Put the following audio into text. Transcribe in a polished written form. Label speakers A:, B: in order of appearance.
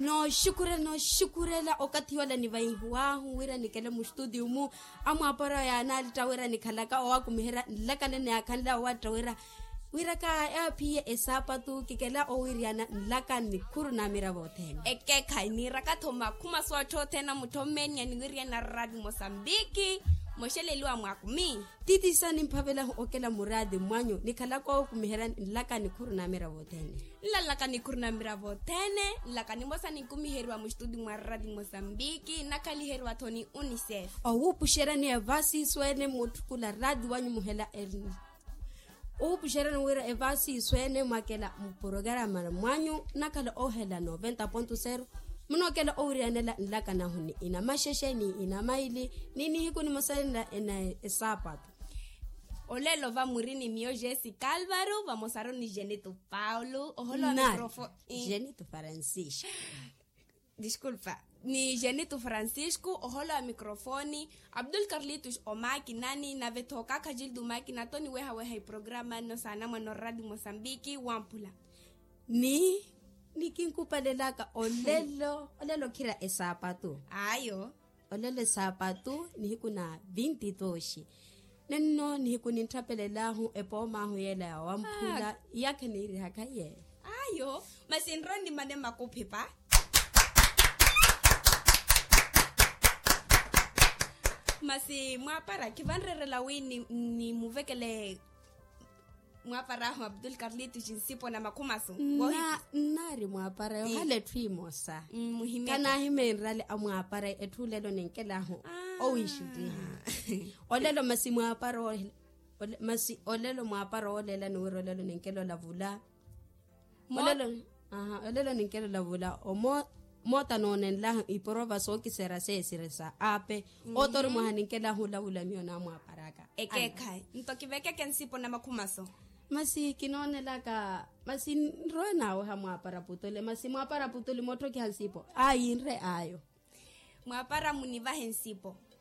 A: no shukurela okathiwala ni vaihuahu wira nikele mu studio mu amwaparo ya na litawira nikhalaka wa kumihera lakane ne akhanla wa tawira wira ka apia esapatu kikela owiriana lakani kuruna mira bothene
B: eke khainira ka thoma khuma swatho thena muthomenya ni wiria na radi Mozambique mosheleli wa mwakumi
A: titi sani mphavela okela muradi mwanyo nikhalaka wa kumihera lakani kuruna mira bothene
B: lakani kuruna mira bothene lakani mosani kumiherwa mu studio mwa radi Mozambique nakaliherwa thoni UNICEF
A: awupushera ni evasi swene mutukula radi wanyu muhela pushera wira evasi swene makela mu programa mwanyu nakala ohela 90.0 munokela owirianela lakana huni ina mashesheni ina maili nini hikuni mosenda ena esapatu
B: olelo va murini mio Jessica Alvaro vamos a ni Genito Paulo oholo micrófono
A: Genito Francisco
B: disculpa ni Genito Francisco oholo mikrofoni Abdul Carlitos Omaki nani na vetoka kajildu maki na toni weha programa no sana mano radio Mozambique wampula
A: ni kinkupalelaka olelo kira esapatu
B: ayo
A: olele sapatu ni hikuna 20 toshi nenno ni hikuni ntapelela epoma huyela ya wampula yake ni iri hakaye
B: ayo masinrondi mane makupipa masi mwapara kivanrerela wini ni muvekele mwapara Abdul Carlitos jinsipo na makumaso
A: nari mwapara hale twimosa
B: muhimeka
A: kana himenrale amwapara ethulelo nenkela owishuti olelo masi mwapara masi olelo mwapara olela nowirolelo nenkelo lavula olelo nenkelo lavula mota nonen la iprova soki sera sesiresa ape otor mohaninkela hula miona mwaparaka
B: ekekai ntokiveke kensipo na makumaso
A: masi kinonela ka masi rona wa mwapara putole masi mwapara putole moto kyansipo ayinre ayo
B: mwapara muniva hensipo